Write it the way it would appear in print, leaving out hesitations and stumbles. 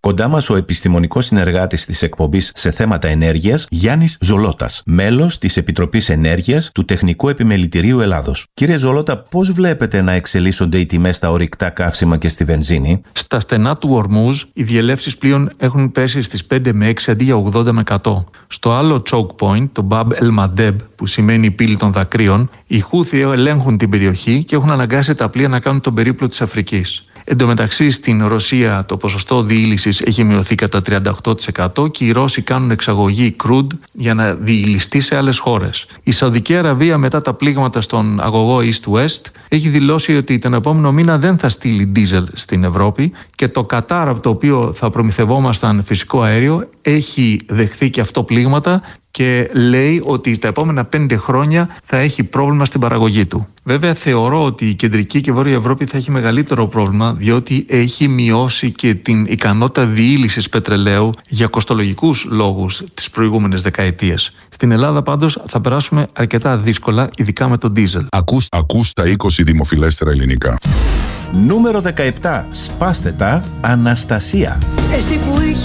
Κοντά μας ο επιστημονικός συνεργάτης της εκπομπής σε θέματα ενέργειας, Γιάννης Ζολότας, μέλος της Επιτροπής Ενέργειας του Τεχνικού Επιμελητηρίου Ελλάδος. Κύριε Ζολότα, πώς βλέπετε να εξελίσσονται οι τιμές στα ορυκτά καύσιμα και στη βενζίνη? Στα στενά του Ορμούζ, οι διελεύσεις πλοίων έχουν πέσει στις 5 με 6 αντί για 80 με 100. Στο άλλο choke point, το Bab el Mandeb, που σημαίνει η πύλη των δακρύων, οι Χούθι ελέγχουν την περιοχή και έχουν αναγκάσει τα πλοία να κάνουν τον περίπλο της Αφρικής. Εν τω μεταξύ, στην Ρωσία το ποσοστό διήλυσης έχει μειωθεί κατά 38% και οι Ρώσοι κάνουν εξαγωγή crude για να διηλυστεί σε άλλες χώρες. Η Σαουδική Αραβία, μετά τα πλήγματα στον αγωγό East-West, έχει δηλώσει ότι τον επόμενο μήνα δεν θα στείλει ντίζελ στην Ευρώπη, και το Κατάρ, από το οποίο θα προμηθευόμασταν φυσικό αέριο, έχει δεχθεί και αυτό πλήγματα και λέει ότι τα επόμενα 5 χρόνια θα έχει πρόβλημα στην παραγωγή του. Βέβαια, θεωρώ ότι η κεντρική και βόρεια Ευρώπη θα έχει μεγαλύτερο πρόβλημα, διότι έχει μειώσει και την ικανότητα διήλυσης πετρελαίου για κοστολογικούς λόγους τις προηγούμενες δεκαετίες. Στην Ελλάδα πάντως θα περάσουμε αρκετά δύσκολα, ειδικά με τον ντίζελ. Ακούς τα 20 δημοφιλέστερα ελληνικά. Νούμερο 17. Σπάστε τα, Αναστασία. Εσύ που